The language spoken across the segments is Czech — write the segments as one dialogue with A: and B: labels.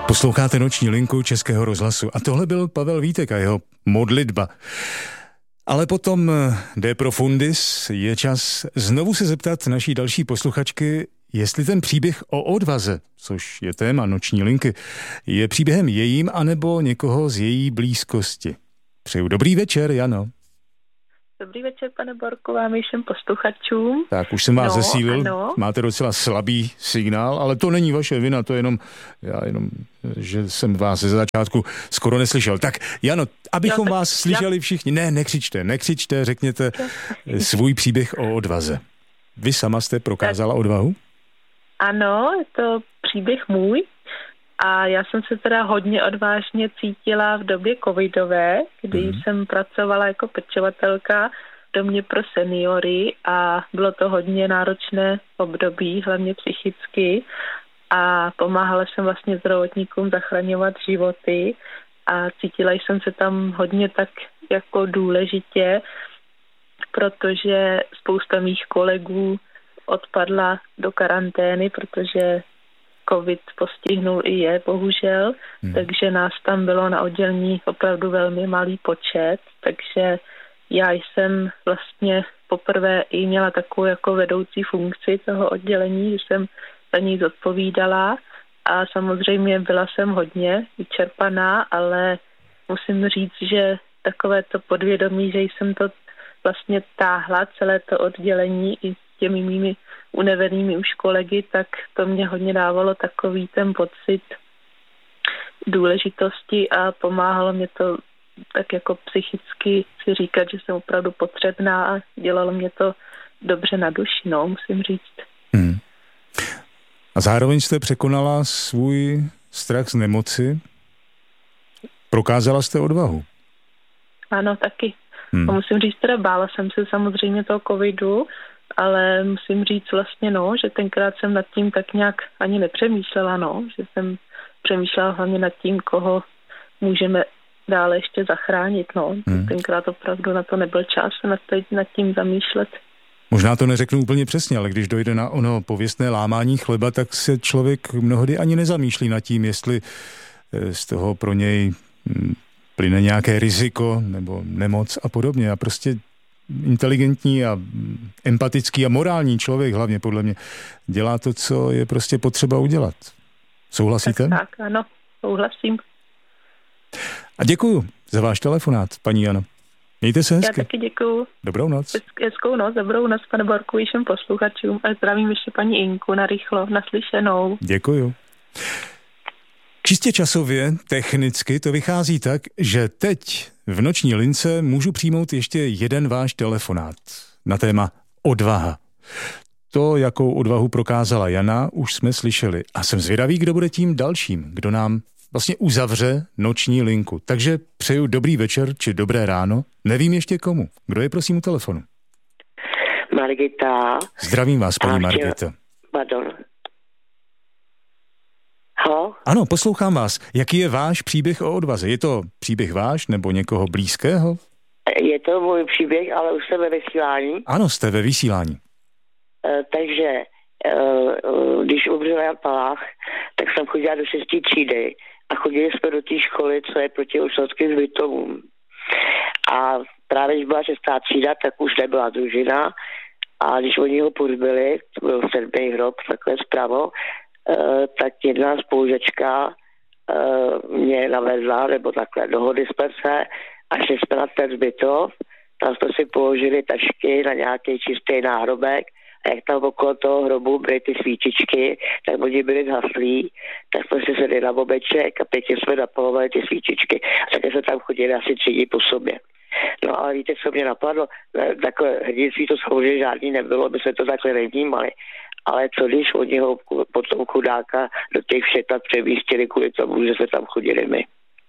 A: Posloucháte Noční linku Českého rozhlasu a tohle byl Pavel Vítek a jeho modlitba. Ale potom de profundis je čas znovu se zeptat naší další posluchačky, jestli ten příběh o odvaze, což je téma Noční linky, je příběhem jejím anebo někoho z její blízkosti. Přeju dobrý večer, Jano.
B: Dobrý večer, pane Borku, vám i všem posluchačům.
A: Tak, už jsem vás zesílil,
B: ano.
A: Máte docela slabý signál, ale to není vaše vina, to je jenom, že jsem vás ze začátku skoro neslyšel. Tak, Jano, abychom vás slyšeli všichni, nekřičte, řekněte svůj příběh o odvaze. Vy sama jste prokázala odvahu?
B: Ano, je to příběh můj a já jsem se teda hodně odvážně cítila v době covidové, kdy jsem pracovala jako pečovatelka v domě pro seniory a bylo to hodně náročné období, hlavně psychicky, a pomáhala jsem vlastně zdravotníkům zachraňovat životy a cítila jsem se tam hodně tak jako důležitě, protože spousta mých kolegů odpadla do karantény, protože covid postihnul i je, bohužel, takže nás tam bylo na oddělení opravdu velmi malý počet, takže já jsem vlastně poprvé i měla takovou jako vedoucí funkci toho oddělení, že jsem za ní zodpovídala a samozřejmě byla jsem hodně vyčerpaná, ale musím říct, že takové to podvědomí, že jsem to vlastně táhla celé to oddělení i s těmi mými unavenými už kolegy, tak to mě hodně dávalo takový ten pocit důležitosti a pomáhalo mě to tak jako psychicky si říkat, že jsem opravdu potřebná a dělalo mě to dobře na duši, musím říct.
A: A zároveň jste překonala svůj strach z nemoci? Prokázala jste odvahu?
B: Ano, taky. A musím říct, teda bála jsem se samozřejmě toho covidu, ale musím říct vlastně, že tenkrát jsem nad tím tak nějak ani nepřemýšlela, že jsem přemýšlela hlavně nad tím, koho můžeme dále ještě zachránit, Tenkrát opravdu na to nebyl čas nad tím zamýšlet.
A: Možná to neřeknu úplně přesně, ale když dojde na ono pověstné lámání chleba, tak se člověk mnohdy ani nezamýšlí nad tím, jestli z toho pro něj plyne nějaké riziko nebo nemoc a podobně. A prostě inteligentní a empatický a morální člověk, hlavně podle mě, dělá to, co je prostě potřeba udělat. Souhlasíte?
B: Tak, ano, souhlasím.
A: A děkuju za váš telefonát, paní Jano. Mějte se hezky.
B: Já taky děkuju.
A: Dobrou noc.
B: Hezkou noc, dobrou noc, pane Borku, i všem posluchačům a zdravím ještě paní Inku narychlo, naslyšenou.
A: Děkuju. Čistě časově, technicky to vychází tak, že teď v Noční lince můžu přijmout ještě jeden váš telefonát na téma odvaha. To, jakou odvahu prokázala Jana, už jsme slyšeli. A jsem zvědavý, kdo bude tím dalším, kdo nám vlastně uzavře Noční linku. Takže přeju dobrý večer či dobré ráno. Nevím ještě komu. Kdo je prosím u telefonu?
C: Margita.
A: Zdravím vás, paní Margita.
C: Pardon. Halo?
A: Ano, poslouchám vás. Jaký je váš příběh o odvaze? Je to příběh váš nebo někoho blízkého?
C: Je to můj příběh, ale už jsem ve vysílání.
A: Ano, jste ve vysílání.
C: Takže když umřel Jan Palach, tak jsem chodila do 6. třídy a chodili jsme do té školy, co je proti Ošlotským hřbitovům. A právě když byla 6. třída, tak už nebyla družina a když oni ho pohřbili, to byl 7. hrob, takhle zpravo, tak jedna spolužečka mě navezla, nebo takhle dohodli jsme se a šli jsme na ten hřbitov, tam jsme si položili tašky na nějaký čistý náhrobek a jak tam okolo toho hrobu byly ty svíčičky, tak oni byli zhaslí, tak jsme si sedli na bobeček a pěkně jsme napalovali ty svíčičky a také jsme tam chodili asi 3 dny po sobě. No ale víte, co mě napadlo? Takhle hrdinství to samozřejmě žádný nebylo, my jsme to takhle nevnímali. Ale co když oni ho potom chudáka do těch všetat přemístili kvůli tomu, že jsme tam chodili my?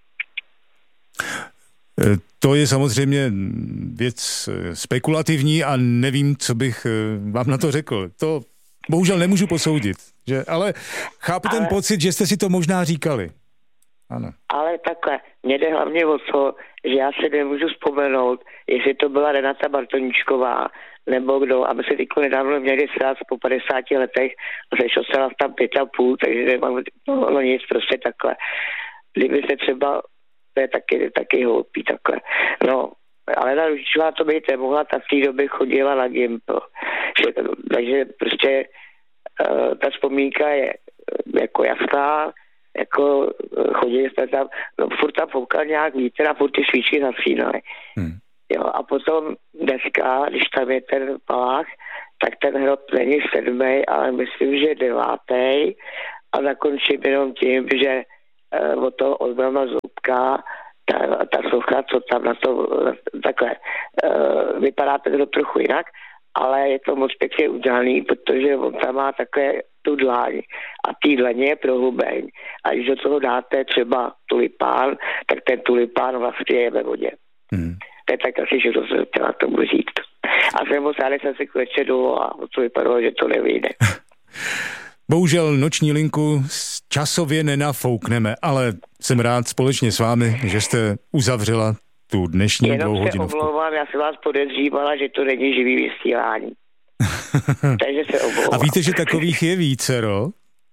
A: To je samozřejmě věc spekulativní a nevím, co bych vám na to řekl. To bohužel nemůžu posoudit, že? Ale chápu ten pocit, že jste si to možná říkali. Ano.
C: Ale takhle, mě jde hlavně o to, že já si nemůžu vzpomenout, jestli to byla Renata Bartoníčková, nebo kdo, a my se teď nedávno měli srát po 50 letech a sešel se nás tam 5,5, takže nemám, no nic, prostě takhle. Kdyby se třeba, to je taky hloupý takhle. No, ale ta Růžičová to být nemohla, ta v té době chodila na Gimpl. Takže prostě ta vzpomínka je jako jasná, jako chodili jsme tam, no furt tam foukal nějak vítr a furt ty svíčky zasínaly. Jo, a potom dneska, když tam je ten palách, tak ten hrob není 7., ale myslím, že 9. A zakončím jenom tím, že od toho Ozbrana Zoubka ta socha, co tam na to takhle vypadá to trochu jinak, ale je to moc pěkně udělaný, protože on tam má také tu dlaň a tý dlaně je prohlubeň. A když do toho dáte třeba tulipán, tak ten tulipán vlastně je ve vodě. To je tak asi, že to se chtěla tomu říct. A jsem moc rád, jsem si kleče dolů a to vypadalo, že to nevyjde.
A: Bohužel noční linku časově nenafoukneme, ale jsem rád společně s vámi, že jste uzavřela tu dnešní dvouhodinovku.
C: Jenom se omlouvám, já jsem vás podezřívala, že to není živý vysílání. Takže se omlouvám.
A: A víte, že takových je vícero?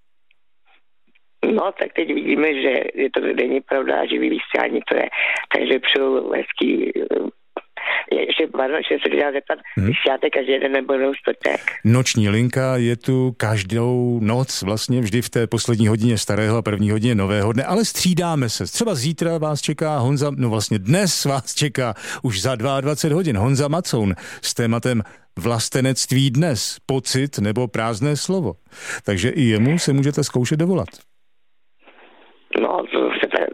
C: No, tak teď vidíme, že to není pravda, živý vysílání to je. Takže přeju hezký... Ještě se chtěla zeptat, vysíláte každý jeden nebo jenom čtvrtek?
A: Noční linka je tu každou noc, vlastně vždy v té poslední hodině starého a první hodině nového dne, ale střídáme se. Třeba zítra vás čeká Honza, no vlastně dnes vás čeká už za 22 hodin Honza Macoun s tématem Vlastenectví dnes, pocit nebo prázdné slovo. Takže i jemu se můžete zkoušet dovolat.
C: No, to je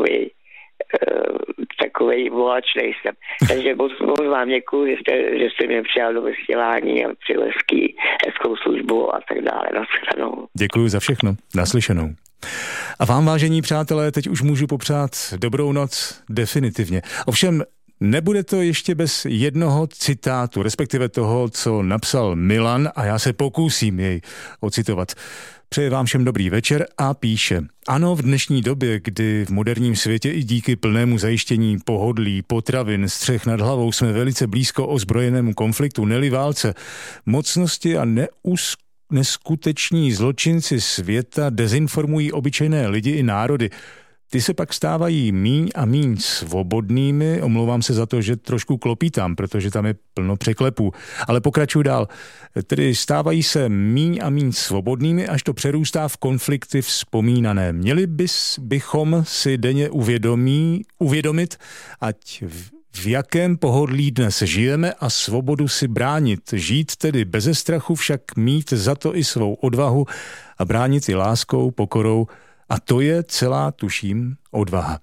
C: takovej volač nejsem. Takže moc vám děkuju, že jste mě přijal do vysílání a přeju hezkou službu a tak dále. Naslyšenou.
A: Děkuju za všechno. Naslyšenou. A vám, vážení přátelé, teď už můžu popřát dobrou noc definitivně. Ovšem, nebude to ještě bez jednoho citátu, respektive toho, co napsal Milan, a já se pokusím jej ocitovat. Přeje vám všem dobrý večer a píše: ano, v dnešní době, kdy v moderním světě i díky plnému zajištění pohodlí, potravin, střech nad hlavou jsme velice blízko ozbrojenému konfliktu, neli válce, mocnosti a neskuteční zločinci světa dezinformují obyčejné lidi i národy. Ty se pak stávají míň a míň svobodnými, omlouvám se za to, že trošku klopítám, protože tam je plno překlepů, ale pokračuju dál. Tedy stávají se míň a míň svobodnými, až to přerůstá v konflikty vzpomínané. Měli bychom si denně uvědomit, ať v jakém pohodlí dnes žijeme a svobodu si bránit. Žít tedy beze strachu, však mít za to i svou odvahu a bránit i láskou, pokorou. A to je celá, tuším, odvaha.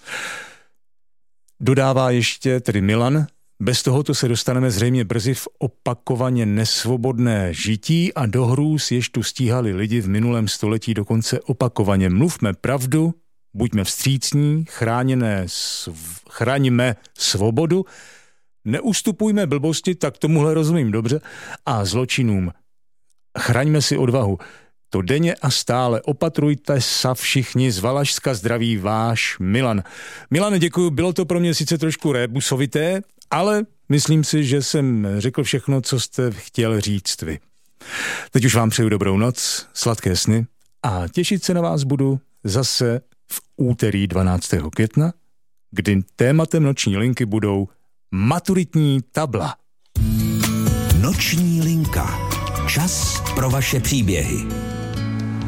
A: Dodává ještě tedy Milan: bez tohoto se dostaneme zřejmě brzy v opakovaně nesvobodné žití a do hrůz, jež tu stíhali lidi v minulém století dokonce opakovaně. Mluvme pravdu, buďme vstřícní, chraňme svobodu, neustupujme blbosti, tak tomuhle rozumím dobře, a zločinům. Chraňme si odvahu. To denně a stále opatrujte sa všichni, z Valašska zdraví váš Milan. Milane, děkuju, bylo to pro mě sice trošku rébusovité, ale myslím si, že jsem řekl všechno, co jste chtěl říct vy. Teď už vám přeju dobrou noc, sladké sny a těšit se na vás budu zase v úterý 12. května, kdy tématem noční linky budou maturitní tabla.
D: Noční linka. Čas pro vaše příběhy.